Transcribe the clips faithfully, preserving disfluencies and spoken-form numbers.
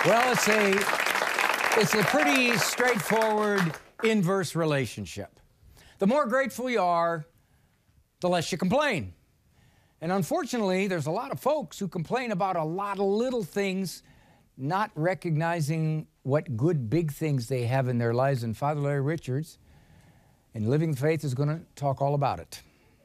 Well, it's a, it's a pretty straightforward inverse relationship. The more grateful you are, the less you complain. And unfortunately, there's a lot of folks who complain about a lot of little things, not recognizing what good big things they have in their lives. And Father Larry Richards in Living the Faith is going to talk all about it.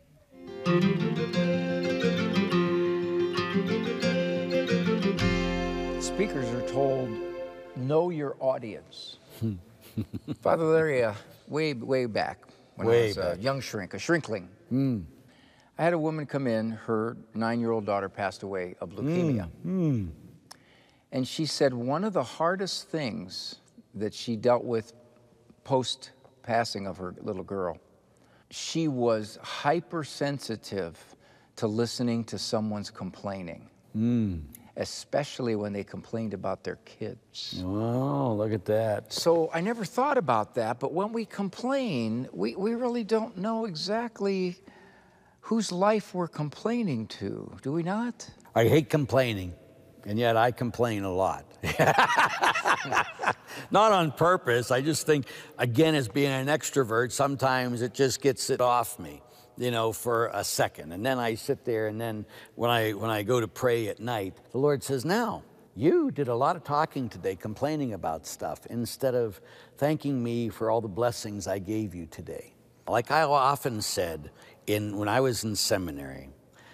Speakers are told, know your audience. Father Larry, uh, way, way back, when Way I was back. a young shrink, a shrinkling, Mm. I had a woman come in, her nine-year-old daughter passed away of leukemia. Mm. And she said one of the hardest things that she dealt with post-passing of her little girl, she was hypersensitive to listening to someone's complaining. Mm. Especially when they complained about their kids. Oh, look at that. So I never thought about that, but when we complain, we, we really don't know exactly whose life we're complaining to, do we not? I hate complaining, and yet I complain a lot. Not on purpose. I just think, again, as being an extrovert, sometimes it just gets it off me, you know, for a second. And then I sit there, and then when I, when I go to pray at night, the Lord says, now, you did a lot of talking today, complaining about stuff, instead of thanking me for all the blessings I gave you today. Like I often said, in, when I was in seminary,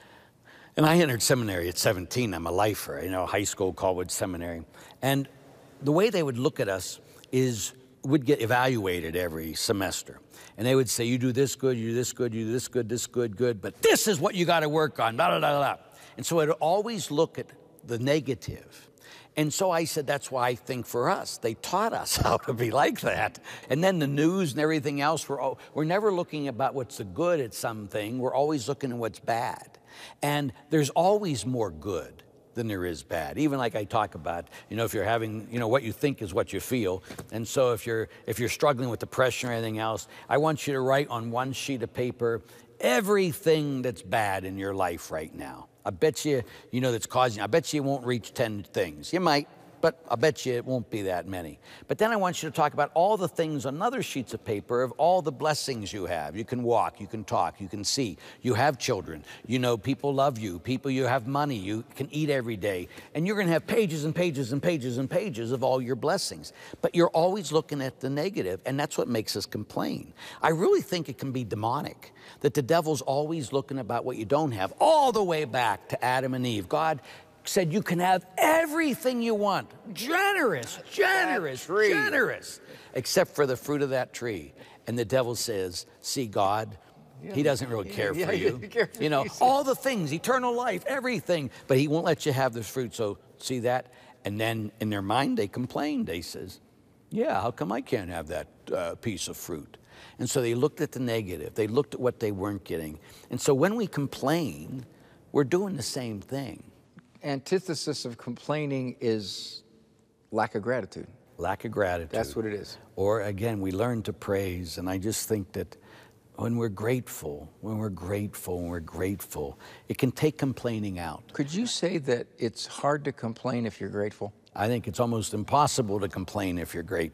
and I entered seminary at seventeen, I'm a lifer, you know, high school, Colwood Seminary. And the way they would look at us is we'd get evaluated every semester. And they would say, you do this good, you do this good, you do this good, this good, good, but this is what you got to work on, blah, blah, blah, blah. And so I'd always look at the negative. And so I said, that's why I think for us, they taught us how to be like that. And then the news and everything else, we're, all, we're never looking about what's the good at something. We're always looking at what's bad. And there's always more good than there is bad. Even like I talk about, you know, if you're having, you know, what you think is what you feel. And so if you're, if you're struggling with depression or anything else, I want you to write on one sheet of paper everything that's bad in your life right now. I bet you, you know, that's causing, I bet you won't reach ten things. You might, but I bet you it won't be that many. But then I want you to talk about all the things on other sheets of paper of all the blessings you have. You can walk, you can talk, you can see, you have children, you know, people love you, people, you have money, you can eat every day. And you're gonna have pages and pages and pages and pages of all your blessings. But you're always looking at the negative, and that's what makes us complain. I really think it can be demonic, that the devil's always looking about what you don't have, all the way back to Adam and Eve. God said you can have everything you want. Generous, generous, generous. Except for the fruit of that tree. And the devil says, see, God, he doesn't really care Yeah, for yeah, you. he cares You know, for you. all the things, eternal life, everything. But he won't let you have this fruit. So see that? And then in their mind, they complain. They says, yeah, how come I can't have that uh, piece of fruit? And so they looked at the negative. They looked at what they weren't getting. And so when we complain, we're doing the same thing. Antithesis of complaining is lack of gratitude. Lack of gratitude. That's what it is. Or again, we learn to praise. And I just think that when we're grateful, when we're grateful, when we're grateful, it can take complaining out. Could you say that it's hard to complain if you're grateful? I think it's almost impossible to complain if you're grateful.